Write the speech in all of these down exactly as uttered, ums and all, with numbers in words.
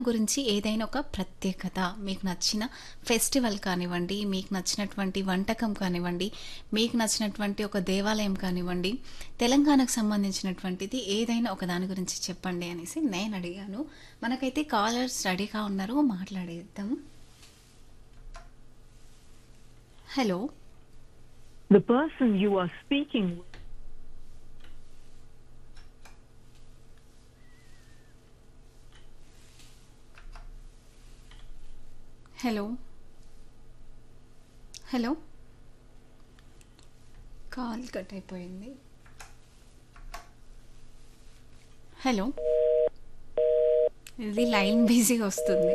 గురించి ఏదైనా ఒక ప్రత్యేకత, మీకు నచ్చిన ఫెస్టివల్ కానివ్వండి, మీకు నచ్చినటువంటి వంటకం కానివ్వండి, మీకు నచ్చినటువంటి ఒక దేవాలయం కానివ్వండి, తెలంగాణకు సంబంధించినటువంటిది ఏదైనా ఒక దాని గురించి చెప్పండి అనేసి నేను అడిగాను. మనకైతే కాలర్స్ రెడీగా ఉన్నారు, మాట్లాడేద్దాం. Hello. The person you are speaking with. Hello. Hello. Call cut అయిపోయింది. హలో. ఇది లైన్ బిజీగా వస్తుంది.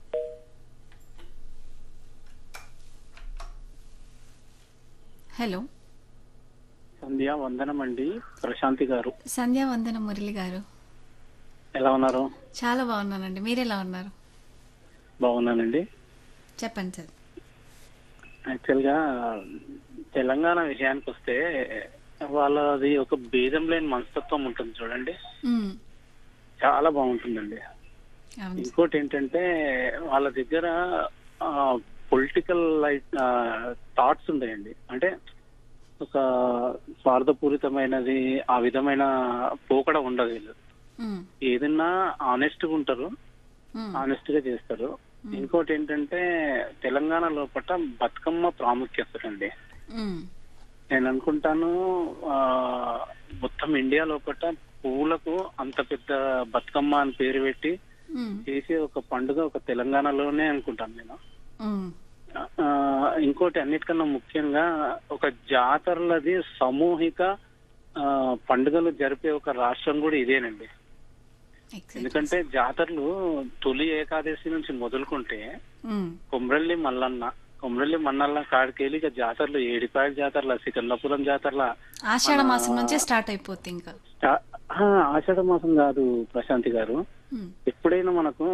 హలో. సంధ్యా వందనం అండి, ప్రశాంతి గారు. సంధ్యా వందనం మురళి గారు. ఎలా ఉన్నారు? చాలా బాగున్నానండి, మీరు ఎలా ఉన్నారు? బాగున్నానండి. చెప్పండి సార్. యాక్చువల్గా తెలంగాణ విషయానికి వస్తే వాళ్ళది ఒక భేదం లేని మనస్తత్వం ఉంటుంది చూడండి, మ్మ్. చాలా బాగుంటుందండి. అవును. ఇంకోటి ఏంటంటే వాళ్ళ దగ్గర పొలిటికల్ లైట్ థాట్స్ ఉంటాయండి. అంటే ఒక స్వార్థపూరితమైనది ఆ విధమైన పోకడ ఉండదు. వీళ్ళు మ్మ్. ఏదన్నా ఆనెస్ట్ గా ఉంటారు, మ్మ్. ఆనెస్ట్ గా చేస్తారు. ఇంకోటి ఏంటంటే తెలంగాణ లోపల బతుకమ్మ ప్రాముఖ్యత అండి. మ్మ్. నేను అనుకుంటాను ఆ మొత్తం ఇండియా లోపల పువ్వులకు అంత పెద్ద బతుకమ్మ అని పేరు పెట్టి మ్మ్. చేసే ఒక పండుగ ఒక తెలంగాణలోనే అనుకుంటాను నేను. మ్మ్. ఆ ఇంకోటి అన్నిటికన్నా ముఖ్యంగా ఒక జాతరలది సామూహిక ఆ పండుగలు జరిపే ఒక రాష్ట్రం కూడా ఇదేనండి. Exactly. ఎందుకంటే జాతరలు తొలి ఏకాదశి నుంచి మొదలుకుంటే మ్మ్. కొమ్రల్లి మల్లన్న కొమ్రల్లి మన్నల్ల కాడికెళ్ళి ఇక జాతరలు ఏడిపాయల జాతరల, సికంద్రాపురం జాతరల, ఆషాఢ మాసం నుంచే స్టార్ట్ అయిపోతుంది ఇంకా. చా- ఆ, ఆషాఢ మాసం కాదు ప్రశాంతి గారు. మ్మ్. ఎప్పుడైనా మనకు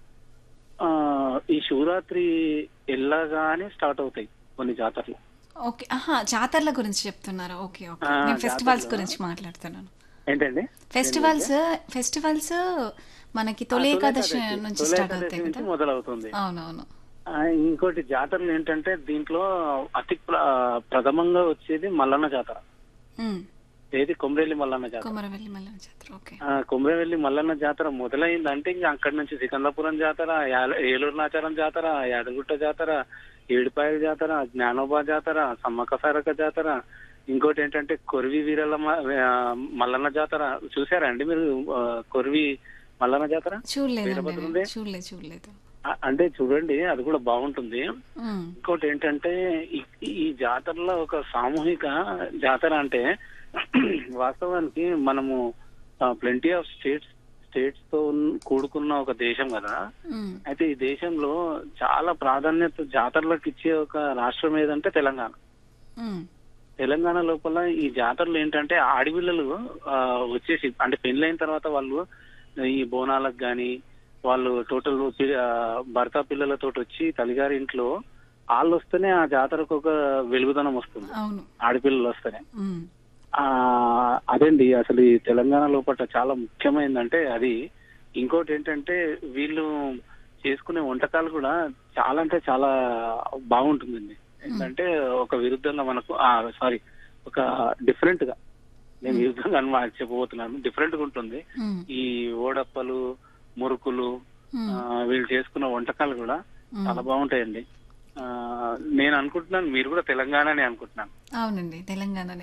ఆ ఈ శివరాత్రి ఎల్లగానే స్టార్ట్ అవుతాయి కొన్ని జాతరలు. ఓకే. ఆహా, జాతరల గురించి చెప్తున్నారా? Okay okay. ఆ, నేను ఫెస్టివల్స్ జాతరలు. గురించి మాట్లాడుతున్నాను. ఏంటండి? ఫెస్టివల్స్ ఫెస్టివల్స్ మనకి ఆ, తొలి తొలి ఏకాదశి ఏకాదశి, నుంచి తొలి స్టార్ట్ ఏకాదశి అవుతాయి నుంచి కదా. మొదలవుతుంది. అవునవును. ఆ, ఇంకోటి జాతరలు ఏంటంటే దీంట్లో అతి ప్ర- ప్రథమంగా వచ్చేది మల్లన్న జాతర. మ్మ్. ఏది కొమ్రెల్లి మల్లన్న జాతర. కొమరవెల్లి మల్లన్న జాతర. ఓకే. ఆ కొమ్రవెల్లి మల్లన్న జాతర మొదలైందంటే ఇంకా అక్కడి నుంచి సికంద్రాపురం జాతర, యా- ఏలూరు నాచారం జాతర, యాదగుట్ట జాతర, ఏడుపాయల జాతర, జ్ఞానోబా జాతర, సమ్మక్క సారక్క జాతర. ఇంకోటి ఏంటంటే కొరివి వీరల మ- ఆ, మల్లన్న జాతర. చూసారా అండి మీరు ఆ, కొరివి మల్లన్న జాతర? చూడలేదండి, వీరభద్రుంది. నేను చూడలేదు చూడలేదు. ఆ, అంటే చూడండి, అది కూడా బాగుంటుంది. మ్మ్. ఇంకోటి ఏంటంటే ఈ- ఈ జాతరలో ఒక సామూహిక జాతర అంటే వాస్తవానికి మనము ప్లెంటీ ఆఫ్ స్టేట్స్ స్టేట్స్ తో ఉన్న- కూడుకున్న ఒక దేశం కదా. మ్మ్. అయితే ఈ దేశంలో చాలా ప్రాధాన్యత జాతరలకు ఇచ్చే ఒక రాష్ట్రం ఏదంటే తెలంగాణ. మ్మ్. తెలంగాణ లోపల ఈ జాతరలు ఏంటంటే ఆడపిల్లలు ఆ, వచ్చేసి అంటే పెళ్ళైన తర్వాత వాళ్ళు ఈ బోనాలకు గాని వాళ్ళు టోటల్ భర్త పిల్లలతో వచ్చి తల్లిగారి ఇంట్లో వాళ్ళు వస్తేనే ఆ జాతరకు ఒక వెలుగుదనం వస్తుంది, అవును. ఆడపిల్లలు వస్తేనే. మ్మ్. ఆ అదండి అసలు ఈ తెలంగాణ లోపల చాలా ముఖ్యమైనదంటే అది. ఇంకోటి ఏంటంటే వీళ్ళు చేసుకునే వంటకాలు కూడా చాలా అంటే చాలా బాగుంటుందండి. ఏంటంటే ఒక విరుద్ధంగా మనకు సారీ ఒక డిఫరెంట్ గా, నేను విరుద్ధంగా అని మా- చెప్పబోతున్నాను, డిఫరెంట్ గా ఉంటుంది. మ్మ్. ఈ ఓడప్పలు, మురుకులు, మ్మ్. ఆ, వీళ్ళు చేసుకున్న వంటకాలు కూడా చాలా బాగుంటాయండి. ఆ నేను అనుకుంటున్నాను మీరు కూడా తెలంగాణనే అనుకుంటున్నాను. అవునండి, తెలంగాణనే.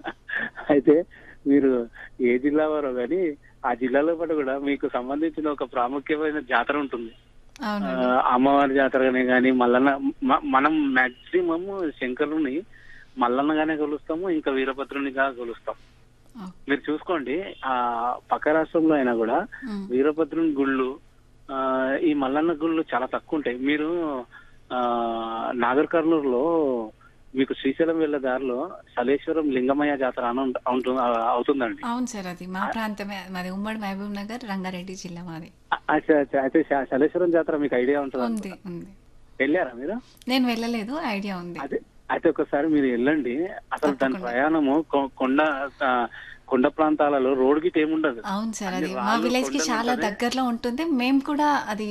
అయితే మీరు ఏ జిల్లా వారో కానీ ఆ జిల్లాలో పాటు కూడా మీకు సంబంధించిన ఒక ప్రాముఖ్యమైన జాతర ఉంటుంది. ఆ, అవునండి. అమ్మవారి జాతరనే గాని మల్లన్న మ- మనం మాక్సిమం శంకరుని మల్లన్నగానే కొలుస్తాము, ఇంకా వీరభద్రునిగా కొలుస్తాం. ఓ. మీరు చూసుకోండి, ఆ పక్క రాష్ట్రంలో అయినా కూడా మ్మ్. వీరభద్రుని గుళ్ళు, ఆ ఈ మల్లన్న గుళ్ళు చాలా తక్కువ ఉంటాయి. మీరు ఆ నాగర్ కర్నూలులో మీకు శ్రీశైలం వెళ్ళే దారిలో సలేశ్వరం లింగమయ్య జాతర అని ఉంట- ఉంటు- అవుతుందండి. అవును సార్, అది మా ప్రాంతమే. మాది ఉమ్మడి మహబూబ్ నగర్, రంగారెడ్డి జిల్లా మాది. అచ్చా, అచ్చా. అయితే శ- సలేశ్వరం జాతర మీకు ఐడియా ఉంటుంది. ఉంది ఉంది. వెళ్ళారా మీరు? నేను వెళ్ళలేదు, ఐడియా ఉంది. అదే అయితే ఒకసారి మీరు వెళ్ళండి. అసలు దాని తప్పకుండా. ప్రయాణము కొ- కొండ ఆ, కొండ ప్రాంతాలలో రోడ్ గిట్ ఏముండదు. అవును సార్. అన్ని అది మా రాళ్ళు, విలేజ్‌కి కొండలు చాలా ఉంటది. దగ్గరలో ఉంటుంది. మేము కూడా అది